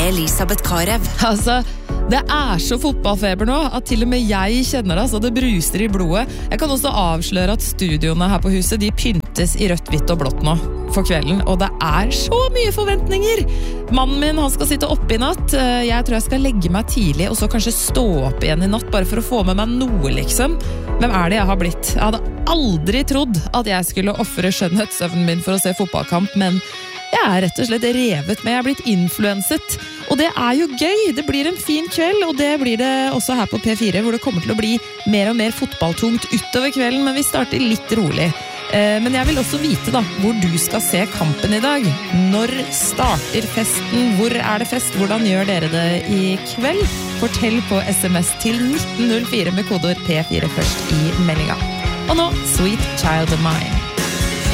Elisabeth Karev. Altså, det så fotballfeber nå at til og med jeg kjenner det, så det bruser I blodet. Jeg kan også avsløre at studioene her på huset, de pyntes I rødt, hvitt og blått nå for kvelden, og det så mye forventninger. Mannen min, han skal sitte oppe I natt. Jeg tror jeg skal legge meg tidlig, og så kanskje stå opp igjen I natt, bare for å få med meg noe, liksom. Hvem det jeg har blitt? Jeg hadde aldri trodd at jeg skulle offre skjønnhetssøvnen min for å se fotballkamp, men jeg rett og slett revet med. Jeg blitt influenset. Og det jo gøy. Det blir en fin kveld, og det blir det også her på P4, hvor det kommer til å bli mer og mer fotballtungt utover kvelden, men vi starter litt rolig. Men jeg vil også vite da, hvor du skal se kampen I dag. Når starter festen? Hvor det fest? Hvordan gjør dere det I kveld? Fortell på SMS til 1904 med kodeord P4 først I meldinga. Og nå, Sweet Child of Mine.